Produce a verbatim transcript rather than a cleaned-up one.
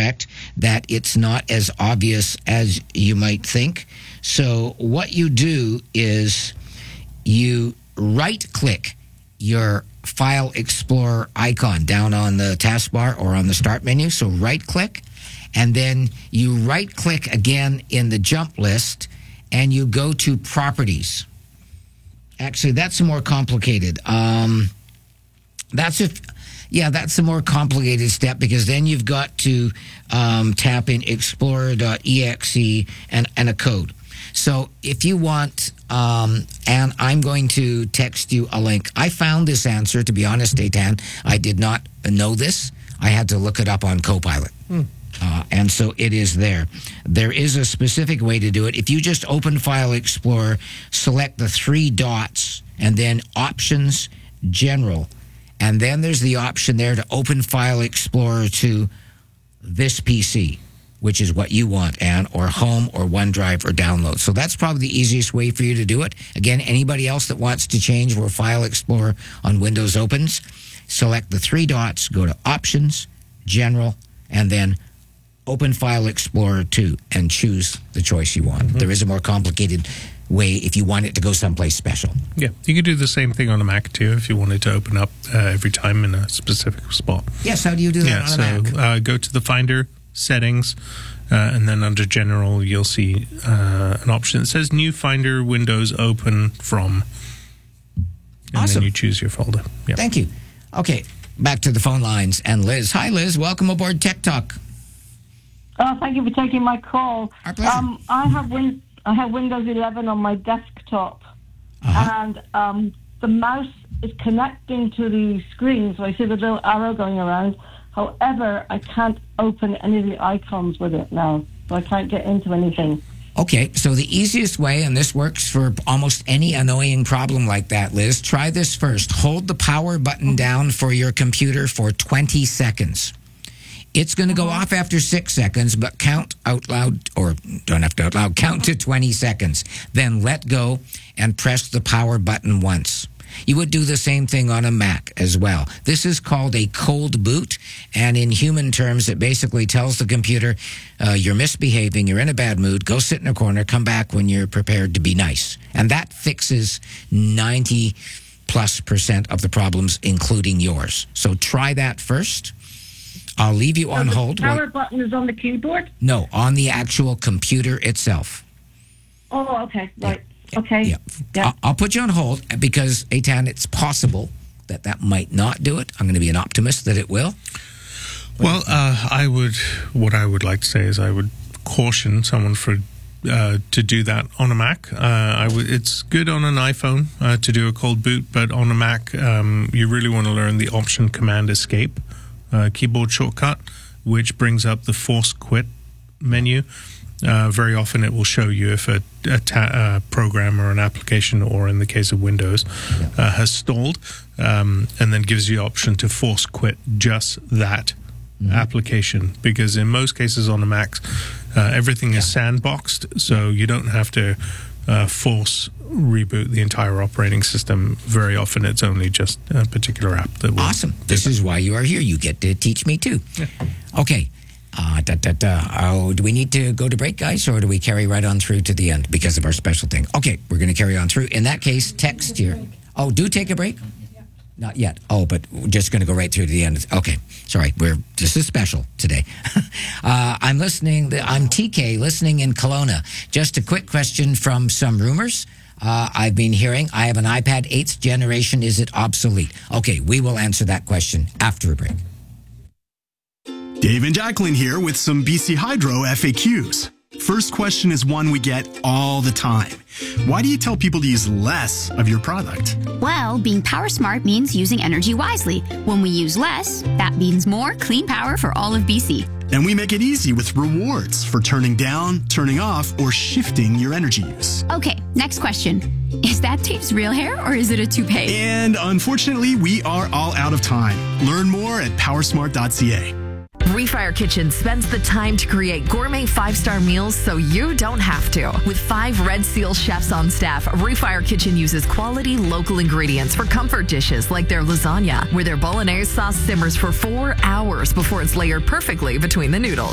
suspect that it's not as obvious as you might think. So what you do is you right-click your File Explorer icon down on the taskbar or on the Start menu. So right-click, and then you right-click again in the jump list, and you go to Properties. Actually, that's more complicated. Um, that's if, yeah, that's a more complicated step, because then you've got to um, tap in explorer dot E X E and, and a code. So if you want, um, and I'm going to text you a link. I found this answer, to be honest, Eitan. I did not know this. I had to look it up on Copilot. Hmm. Uh, and so it is there. There is a specific way to do it. If you just open File Explorer, select the three dots, and then Options, General, and then there's the option there to open File Explorer to this P C, which is what you want, Anne, or Home, or OneDrive, or Download. So that's probably the easiest way for you to do it. Again, anybody else that wants to change where File Explorer on Windows opens, select the three dots, go to Options, General, and then open File Explorer two and choose the choice you want. Mm-hmm. There is a more complicated way if you want it to go someplace special. Yeah, you could do the same thing on a Mac too if you wanted to open up uh, every time in a specific spot. Yes, how do you do that yeah, on so, a Mac? Uh, go to the Finder, Settings, uh, and then under General you'll see uh, an option that says New Finder Windows Open From. And awesome. Then you choose your folder. Yep. Thank you. Okay, back to the phone lines and Liz. Hi, Liz. Welcome aboard Tech Talk. Oh, thank you for taking my call. Our pleasure. Um, I have win- I have Windows eleven on my desktop, uh-huh. and um, the mouse is connecting to the screen, so I see the little arrow going around. However, I can't open any of the icons with it now, so I can't get into anything. Okay, so the easiest way, and this works for almost any annoying problem like that, Liz, try this first. Hold the power button down for your computer for twenty seconds. It's going to go off after six seconds, but count out loud, or don't have to out loud, count to twenty seconds. Then let go and press the power button once. You would do the same thing on a Mac as well. This is called a cold boot, and in human terms, it basically tells the computer, uh, you're misbehaving, you're in a bad mood, go sit in a corner, come back when you're prepared to be nice. And that fixes ninety plus percent of the problems, including yours. So try that first. I'll leave you so on the hold. power Wait. button is on the keyboard? No, on the actual computer itself. Oh, okay, right. Yeah. Okay. Yeah. Yeah. I'll, I'll put you on hold because, Eitan, it's possible that that might not do it. I'm going to be an optimist that it will. Well, uh, I would. What I would like to say is I would caution someone for uh, to do that on a Mac. Uh, I would. It's good on an iPhone uh, to do a cold boot, but on a Mac, um, you really want to learn the Option Command Escape uh, keyboard shortcut, which brings up the Force Quit menu. Uh, very often it will show you if a, a ta- uh, program or an application, or in the case of Windows, yeah. uh, has stalled, um, and then gives you the option to force quit just that mm-hmm. application. Because in most cases on the Macs, uh, everything yeah. is sandboxed, so you don't have to uh, force reboot the entire operating system. Very often it's only just a particular app that will. Awesome. This that. is why you are here. You get to teach me too. Yeah. Okay. Uh, da, da, da. Oh, do we need to go to break, guys, or do we carry right on through to the end because of our special thing? Okay, we're going to carry on through. In that case, text here. Oh, do take a break? Not yet. Oh, but we're just going to go right through to the end. Okay, sorry. We're this is special today. uh, I'm listening. I'm T K, listening in Kelowna. Just a quick question from some rumors. Uh, I've been hearing I have an iPad eighth generation. Is it obsolete? Okay, we will answer that question after a break. Dave and Jacqueline here with some B C Hydro F A Qs. First question is one we get all the time. Why do you tell people to use less of your product? Well, being power smart means using energy wisely. When we use less, that means more clean power for all of B C. And we make it easy with rewards for turning down, turning off, or shifting your energy use. Okay, next question. Is that Dave's real hair or is it a toupee? And unfortunately, we are all out of time. Learn more at powersmart dot c a. Refire Kitchen spends the time to create gourmet five-star meals so you don't have to. With five Red Seal chefs on staff, Refire Kitchen uses quality local ingredients for comfort dishes like their lasagna, where their bolognese sauce simmers for four hours before it's layered perfectly between the noodles.